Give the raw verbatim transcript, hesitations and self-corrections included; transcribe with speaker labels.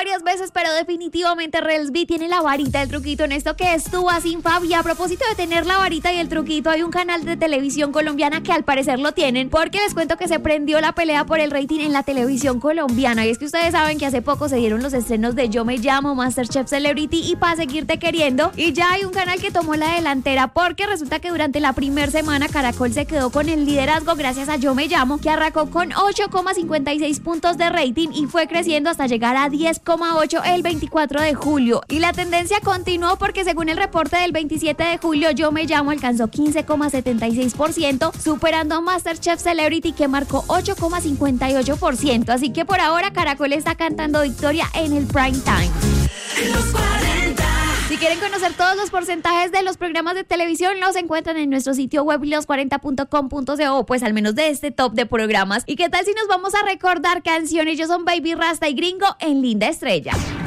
Speaker 1: varias veces, pero definitivamente Relsby tiene la varita, el truquito en esto que es Tú vas sin Fab. Y a propósito de tener la varita y el truquito, hay un canal de televisión colombiana que al parecer lo tienen, porque les cuento que se prendió la pelea por el rating en la televisión colombiana. Y es que ustedes saben que hace poco se dieron los estrenos de Yo Me Llamo, MasterChef Celebrity y Pa' Seguirte Queriendo. Y ya hay un canal que tomó la delantera, porque resulta que durante la primera semana Caracol se quedó con el liderazgo gracias a Yo Me Llamo, que arrancó con ocho coma cincuenta y seis puntos de rating y fue creciendo hasta llegar a diez coma ocho el veinticuatro de julio. Y la tendencia continuó porque según el reporte del veintisiete de julio, Yo Me Llamo alcanzó quince coma setenta y seis por ciento, superando a MasterChef Celebrity, que marcó ocho coma cincuenta y ocho por ciento. Así que por ahora Caracol está cantando victoria en el prime time.
Speaker 2: Los cuarenta.
Speaker 1: Si quieren conocer todos los porcentajes de los programas de televisión, los encuentran en nuestro sitio web los cuarenta punto com punto co, pues al menos de este top de programas. ¿Y qué tal si nos vamos a recordar canciones? Ellos son Baby Rasta y Gringo en Linda Estrella.